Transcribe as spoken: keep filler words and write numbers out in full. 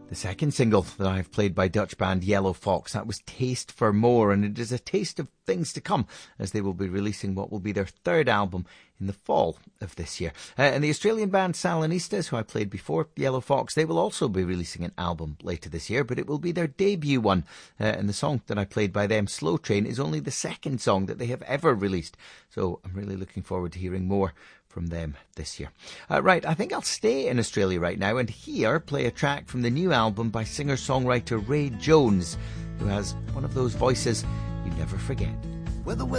The second single that I've played by Dutch band Yellow Fox, that was Taste for More, and it is a taste of things to come as they will be releasing what will be their third album in the fall of this year. Uh, and the Australian band Salonistas, who I played before Yellow Fox, they will also be releasing an album later this year, but it will be their debut one. Uh, and the song that I played by them, Slow Train, is only the second song that they have ever released. So I'm really looking forward to hearing more from them this year. Uh, right, I think I'll stay in Australia right now and here play a track from the new album by singer-songwriter Ray Jones, who has one of those voices you never forget. Well, the